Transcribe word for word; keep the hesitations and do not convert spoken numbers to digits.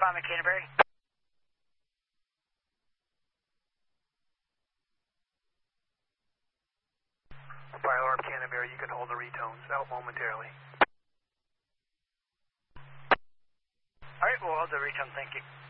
Bomb at Canterbury. Fire alarm Canterbury, you can hold the retones out momentarily. Alright, we'll hold the retone, thank you.